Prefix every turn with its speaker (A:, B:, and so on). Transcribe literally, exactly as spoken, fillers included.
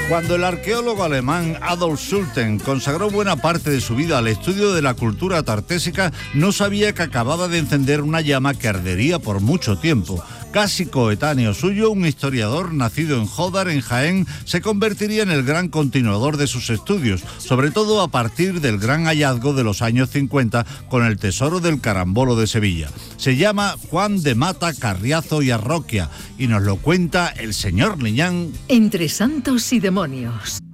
A: Cuando el arqueólogo alemán Adolf Schulten consagró buena parte de su vida al estudio de la cultura tartésica, no sabía que acababa de encender una llama que ardería por mucho tiempo. Casi coetáneo suyo, un historiador nacido en Jódar, en Jaén, se convertiría en el gran continuador de sus estudios, sobre todo a partir del gran hallazgo de los años cincuenta con el tesoro del Carambolo de Sevilla. Se llama Juan de Mata, Carriazo y Arroquia y nos lo cuenta el señor Liñán.
B: Entre santos y demonios.